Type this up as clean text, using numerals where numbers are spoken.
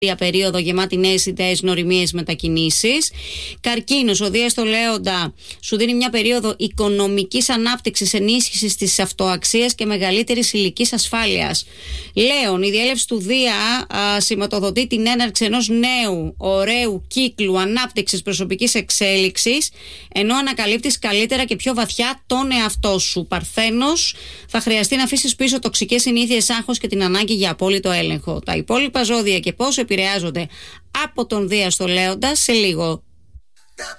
περίοδο γεμάτη νέες ιδέες, γνωριμίες, μετακινήσεις. Καρκίνος, ο Δίας στο Λέοντα σου δίνει μια περίοδο οικονομικής ανάπτυξης, ενίσχυσης της αυτοαξίας και μεγαλύτερης ηλικής ασφάλειας. Λέων, η διέλευση του Δία σηματοδοτεί την έναρξη ενός νέου ωραίου κύκλου ανάπτυξης προσωπικής εξέλιξης, ενώ ανακαλύπτεις καλύτερα και πιο βαθιά τον εαυτό σου. Παρθένος, θα χρειαστεί να αφήσεις πίσω τοξικές συνήθειες, άγχος και την ανάγκη για απόλυτο έλεγχο. Τα υπόλοιπα ζώδια και πώς επηρεάζονται από τον Δία στο Λέοντα σε λίγο.